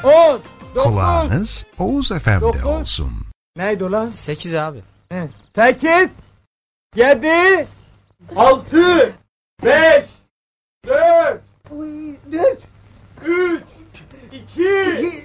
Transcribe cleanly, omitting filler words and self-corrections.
10, 9. Kulağınız Oğuz FM'de 9. olsun. Neydi ulan? 8 abi. 8, 7, 6, 5, 4, 3, 2,